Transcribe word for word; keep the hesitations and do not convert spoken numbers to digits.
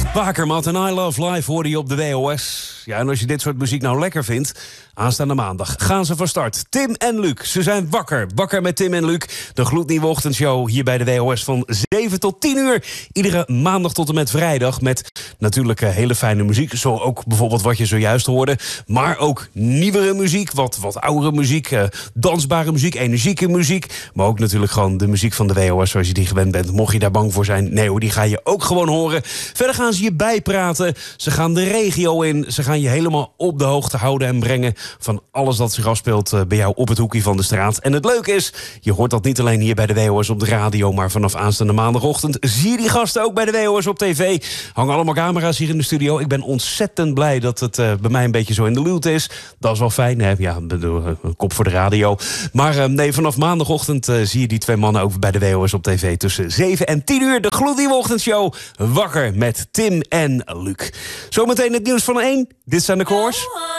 Bakermat en I Love Life hoorde je op de W O S. Ja, en als je dit soort muziek nou lekker vindt, aanstaande maandag gaan ze van start. Tim en Luc, ze zijn wakker. Wakker met Tim en Luc. De gloednieuwe ochtendshow hier bij de W O S van zeven tot tien uur. Iedere maandag tot en met vrijdag. Met natuurlijk uh, hele fijne muziek. Zo ook bijvoorbeeld wat je zojuist hoorde. Maar ook nieuwere muziek, wat, wat oudere muziek. Uh, dansbare muziek, energieke muziek. Maar ook natuurlijk gewoon de muziek van de W O S zoals je die gewend bent. Mocht je daar bang voor zijn, nee hoor, die ga je ook gewoon horen. Verder gaan ze je bijpraten. Ze gaan de regio in. Ze gaan je helemaal op de hoogte houden en brengen van alles dat zich afspeelt uh, bij jou op het hoekje van de straat. En het leuke is, je hoort dat niet alleen hier bij de W O S op de radio, maar vanaf aanstaande maandagochtend zie je die gasten ook bij de W O S op tv. Hangen allemaal camera's hier in de studio. Ik ben ontzettend blij dat het uh, bij mij een beetje zo in de luwte is. Dat is wel fijn, hè? Ja, bedoel, een kop voor de radio. Maar uh, nee, vanaf maandagochtend uh, zie je die twee mannen ook bij de W O S op tv tussen zeven en tien uur. De gloednieuwe ochtendshow. Wakker met Tim en Luc. Zometeen het nieuws van één. Dit zijn de koors.